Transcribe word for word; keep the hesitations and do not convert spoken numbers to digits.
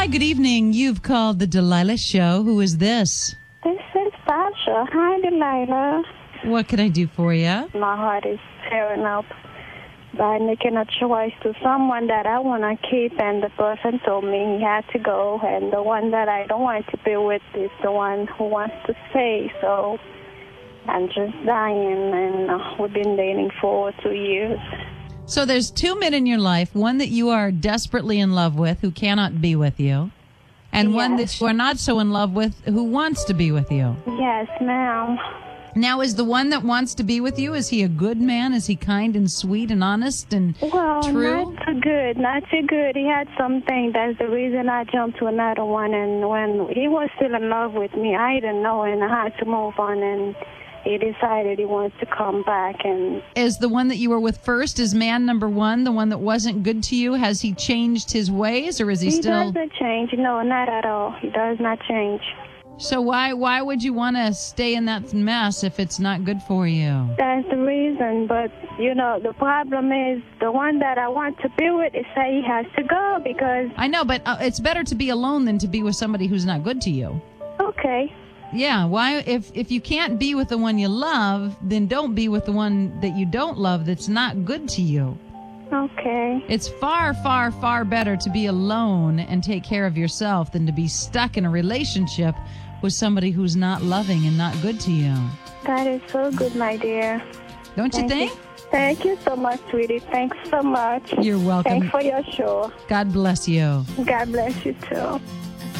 Hi, good evening. You've called the Delilah Show. Who is this? This is Sasha. Hi, Delilah. What can I do for you? My heart is tearing up by making a choice to someone that I want to keep, and the person told me he had to go, and the one that I don't want to be with is the one who wants to stay. So I'm just dying, and uh, we've been dating for two years. So there's two men in your life, one that you are desperately in love with who cannot be with you, and Yes. one that you are not so in love with who wants to be with you. Yes, ma'am. Now, is the one that wants to be with you, is he a good man? Is he kind and sweet and honest and Well, true? not too good, not too good. He had something. That's the reason I jumped to another one. And when he was still in love with me, I didn't know, and I had to move on. And he decided he wants to come back. And Is the one that you were with first, is man number one, the one that wasn't good to you? Has he changed his ways, or is he, he still... doesn't change. No, not at all. He does not change. So why why would you want to stay in that mess if it's not good for you? That's the reason. But, you know, the problem is the one that I want to be with is say he has to go because, I know, but uh, it's better to be alone than to be with somebody who's not good to you. okay. Yeah, why if if you can't be with the one you love, then don't be with the one that you don't love that's not good to you. Okay. It's far, far, far better to be alone and take care of yourself than to be stuck in a relationship with somebody who's not loving and not good to you. That is so good, my dear. Don't you Thank think? you. Thank you so much, sweetie. Thanks so much. You're welcome. Thanks for your show. God bless you. God bless you, too.